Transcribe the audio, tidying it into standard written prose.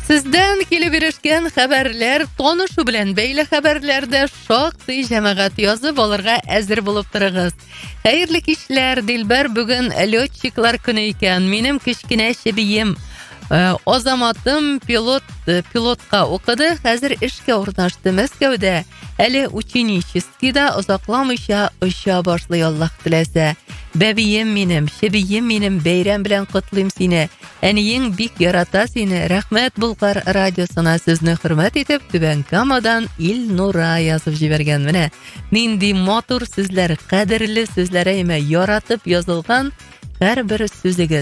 Сездән килеп ирешкән хәбәрләр танышу белән бәйле хәбәрләрдә шактый җәмәгать язып алырга әзер булып торыгыз. Хәерле кичләр, Дилбәр, бүген летчиклар көне икән. Минем кечкенә чебием Азаматым пилотка укыды, хәзер эшкә урнашты Мәскәүдә. Әле ученическийда озакламыйча оча башлый, Аллаһ теләсә. Бәбием минем, чебием минем, бәйрәм белән котлыйм сине. Әниең бик ярата сине. Рәхмәт Болгар радиосына, сезне хөрмәт итеп, Түбән Камадан Илнура язып җибәргән. Менә нинди матур сүзләр, кадерле сүзләр, яратып язылган һәрбер сүзегез.